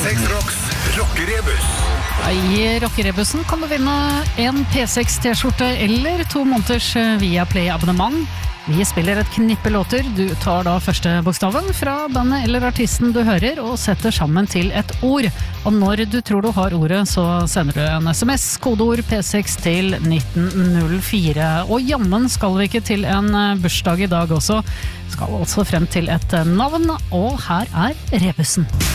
P6 Rocks rockerebus. I rockerebussen kan du vinne en P6 t-skjorte eller 2 måneders Viaplay-abonnement. Vi spiller et knippe låter. Du tar da første bokstaven fra bandet eller artisten du hører og setter sammen til et ord. Og når du tror du har ordet, så sender du en SMS, kodeord P6 til 1904. Og jammen skal vi ikke til en bursdag i dag også. Skal altså frem til et navn, og her er rebussen.